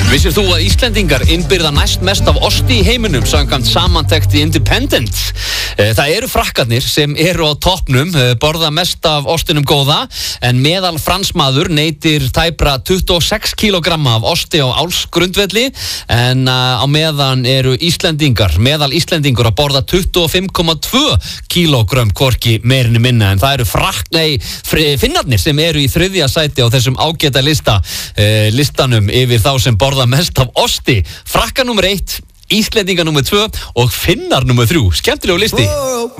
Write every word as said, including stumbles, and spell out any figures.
Vissir þú að Íslendingar innbyrða næst mest af osti í heiminum samkvæmt samantekt í Independent? Það eru frakkarnir sem eru á toppnum, borða mest af ostinum góða, en meðal fransmaður neytir tæpra tuttugu og sex kílógramma af osti á álsgrundvelli, en á meðan eru Íslendingar, meðal Íslendingur að borða tuttugu og fimm komma tvö kílógrömm hvorki meirinni minna, en það eru frakk, nei, finnarnir sem eru í þriðja sæti á þessum ágæta lista, eh, listanum yfir þá sem borða mest af osti. Frakkar númer eitt, Íslendingar númer tvö og Finnar númer þrjú. Skemmtilegu listi.